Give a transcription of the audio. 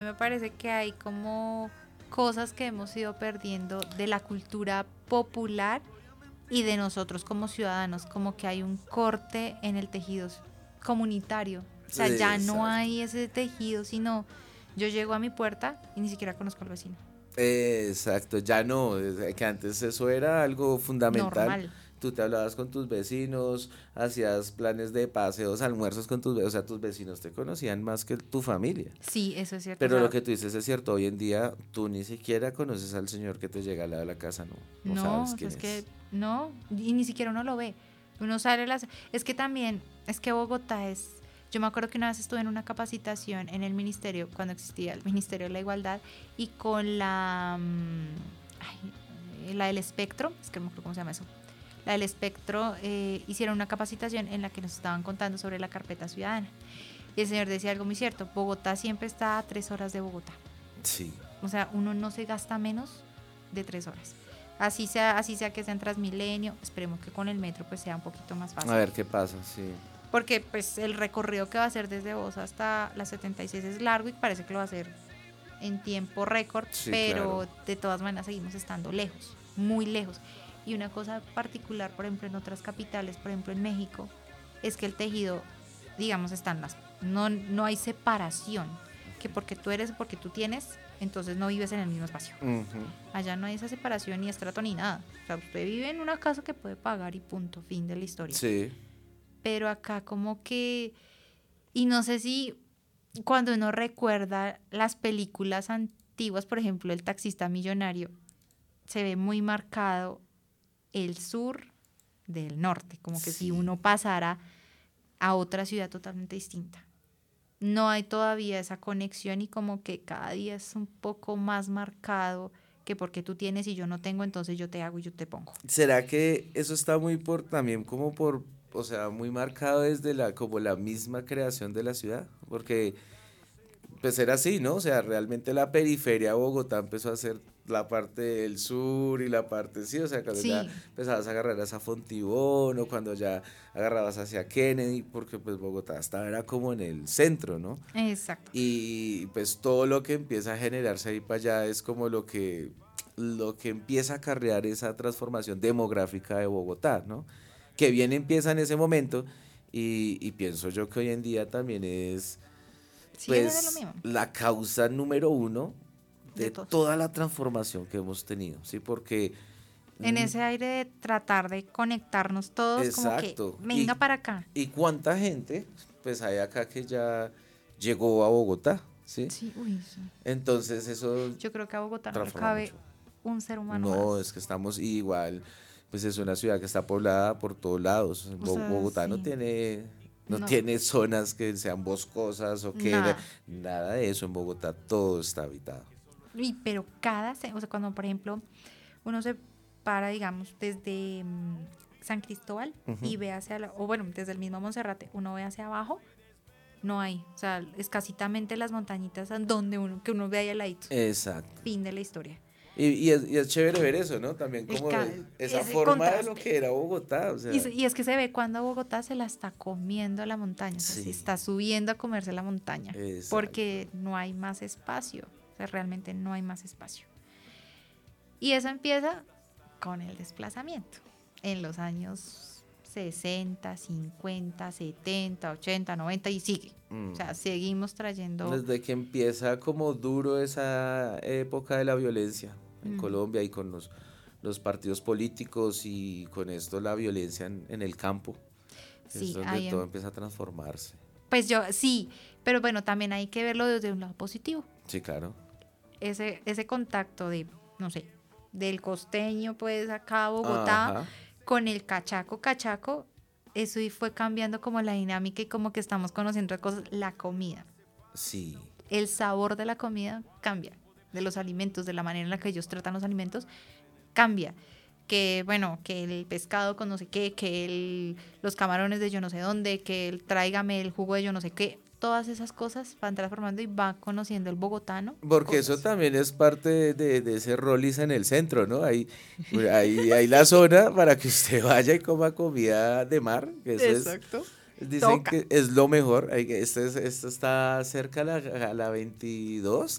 me parece que hay como cosas que hemos ido perdiendo de la cultura popular y de nosotros como ciudadanos, como que hay un corte en el tejido comunitario. O sea, ya no Exacto. hay ese tejido, sino yo llego a mi puerta y ni siquiera conozco al vecino. Exacto, ya no, es que antes eso era algo fundamental. Normal. Tú te hablabas con tus vecinos, hacías planes de paseos, almuerzos con tus vecinos, o sea, tus vecinos te conocían más que tu familia. Sí, eso es cierto. O Pero lo sea, que tú dices es cierto, hoy en día tú ni siquiera conoces al señor que te llega al lado de la casa, no, no no, sabes o sea, quién es que es. no, y ni siquiera uno lo ve. Uno sale a las... Es que también, es que Bogotá es... Yo me acuerdo que una vez estuve en una capacitación en el ministerio, cuando existía el Ministerio de la Igualdad, y con la del espectro, es que no me acuerdo cómo se llama eso, la del espectro, hicieron una capacitación en la que nos estaban contando sobre la carpeta ciudadana. Y el señor decía algo muy cierto, Bogotá siempre está a 3 horas de Bogotá. Sí, O sea, uno no se gasta menos de 3 horas. Así sea que sea en Transmilenio, esperemos que con el metro pues sea un poquito más a fácil. ver qué pasa, sí. Porque pues el recorrido que va a hacer desde vos hasta la 76 es largo y parece que lo va a hacer en tiempo récord, Sí, claro. pero de todas maneras seguimos estando lejos, muy lejos. Y una cosa particular, por ejemplo, en otras capitales, por ejemplo en México, es que el tejido, digamos, están las... No hay separación, que porque tú eres, porque tú tienes, entonces no vives en el mismo espacio. Ujú. Allá no hay esa separación ni estrato ni nada. O sea, usted vive en una casa que puede pagar y punto, fin de la historia. Sí, Pero acá como que, y no sé si cuando uno recuerda las películas antiguas, por ejemplo, El taxista millonario, se ve muy marcado el sur del norte, como que si sí. uno pasara a otra ciudad totalmente distinta. No hay todavía esa conexión y como que cada día es un poco más marcado que porque tú tienes y yo no tengo, entonces yo te hago y yo te pongo. ¿Será que eso está muy por también como por, o sea, muy marcado desde la como la misma creación de la ciudad? Porque pues era así, ¿no? O sea, realmente la periferia de Bogotá empezó a ser la parte del sur y la parte, sí, o sea, cuando ya Sí, empezabas a agarrar hacia Fontibón o cuando ya agarrabas hacia Kennedy, porque pues Bogotá estaba era como en el centro, ¿no? exacto. Y pues todo lo que empieza a generarse ahí para allá es como lo que empieza a acarrear esa transformación demográfica de Bogotá, ¿no? Que bien empieza en ese momento y pienso yo que hoy en día también es Sigue siendo lo pues mismo la causa número uno de de todo. toda la transformación que hemos tenido, ¿sí? Porque, En mm, ese aire de tratar de conectarnos todos, como que exacto, venga para acá. y cuánta gente, pues hay acá que ya llegó a Bogotá, ¿sí? Sí, uy, sí. Entonces eso Yo creo que a Bogotá no le transforma cabe mucho. un ser humano No, es más. que estamos igual, pues es una ciudad que está poblada por todos lados. O sea, Bogotá no sí, tiene, no no, tiene zonas que sean boscosas o que nada. nada de eso. En Bogotá todo está habitado. Pero o sea, cuando por ejemplo uno se para, digamos, desde San Cristóbal y Ujú. ve o bueno, desde el mismo Monserrate, uno ve hacia abajo, no hay. O sea, escasitamente las montañitas donde que uno ve ahí al ladito. Exacto. Fin de la historia. Y es chévere ver eso, ¿no? También como esa Ese forma de lo contraste. que era Bogotá, o sea, Y es que se ve cuando Bogotá se la está comiendo la montaña, o sea, se sí, está subiendo a comerse la montaña, exacto. porque no hay más espacio, o sea, realmente no hay más espacio. Y eso empieza con el desplazamiento. En los años 60, 50, 70, 80, 90 y sigue. O sea, Mm. seguimos trayendo... Desde que empieza como duro esa época de la violencia en mm, Colombia y con los partidos políticos y con esto la violencia en el campo, es sí, donde todo empieza a transformarse. pues yo, sí, pero bueno, también hay que verlo desde un lado positivo. Sí, claro. Ese contacto de, no sé, del costeño, pues acá a Bogotá, Ajá, con el cachaco, eso y fue cambiando como la dinámica y como que estamos conociendo cosas, la comida. sí. El sabor de la comida cambia, de los alimentos, de la manera en la que ellos tratan los alimentos, cambia. Que bueno, que el pescado con no sé qué, los camarones de yo no sé dónde, que el tráigame el jugo de yo no sé qué, todas esas cosas van transformando y va conociendo el bogotano Porque eso cosas. también es parte de ese Rollis en el centro, ¿no? Hay la zona para que usted vaya y coma comida de mar, que eso es, Exacto. dicen Toca. que es lo mejor. Esto está cerca a la 22,